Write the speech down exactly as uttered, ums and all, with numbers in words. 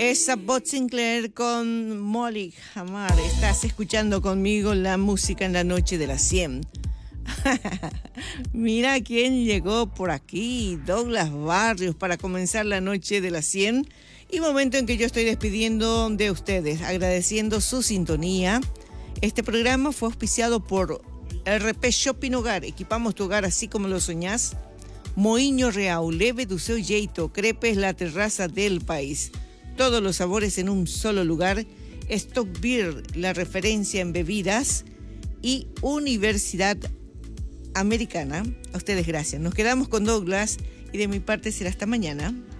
Esa Bot Sinclair con Molly Hamar. Estás escuchando conmigo la música en la noche de las cien. Mira quién llegó por aquí, Douglas Barrios, para comenzar la noche de las cien. Y momento en que yo estoy despidiendo de ustedes, agradeciendo su sintonía. Este programa fue auspiciado por R P Shopping Hogar. Equipamos tu hogar así como lo soñás. Moinho Real, Leve do seu jeito, Crepes, la terraza del país. Todos los sabores en un solo lugar. Stock Beer, la referencia en bebidas. Y Universidad Americana. A ustedes gracias. Nos quedamos con Douglas y de mi parte será hasta mañana.